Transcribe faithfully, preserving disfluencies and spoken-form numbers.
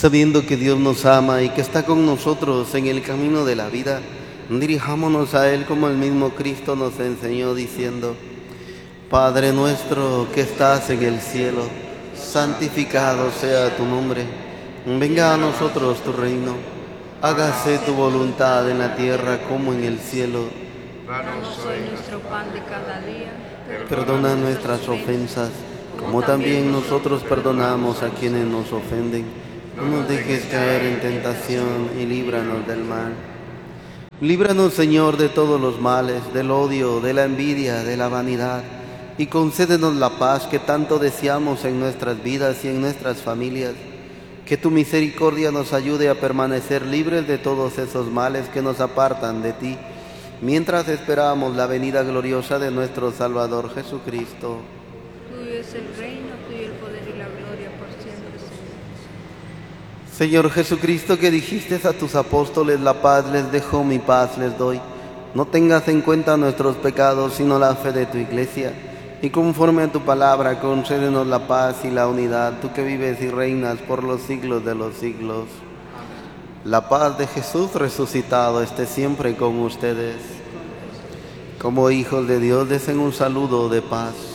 Sabiendo que Dios nos ama y que está con nosotros en el camino de la vida, dirijámonos a Él como el mismo Cristo nos enseñó diciendo: Padre nuestro que estás en el cielo, santificado sea tu nombre. Venga a nosotros tu reino. Hágase tu voluntad en la tierra como en el cielo. Danos hoy nuestro pan de cada día. Perdona nuestras ofensas, como también nosotros perdonamos a quienes nos ofenden. No nos dejes caer en tentación y líbranos del mal. Líbranos, Señor, de todos los males, del odio, de la envidia, de la vanidad, y concédenos la paz que tanto deseamos en nuestras vidas y en nuestras familias. Que tu misericordia nos ayude a permanecer libres de todos esos males que nos apartan de ti, mientras esperamos la venida gloriosa de nuestro Salvador Jesucristo. Tuyo es el reino, tuyo el poder y la gloria por siempre, Señor. Señor Jesucristo, que dijiste a tus apóstoles: la paz les dejo, mi paz les doy. No tengas en cuenta nuestros pecados, sino la fe de tu Iglesia. Y conforme a tu palabra, concédenos la paz y la unidad, tú que vives y reinas por los siglos de los siglos. La paz de Jesús resucitado esté siempre con ustedes. Como hijos de Dios, desen un saludo de paz.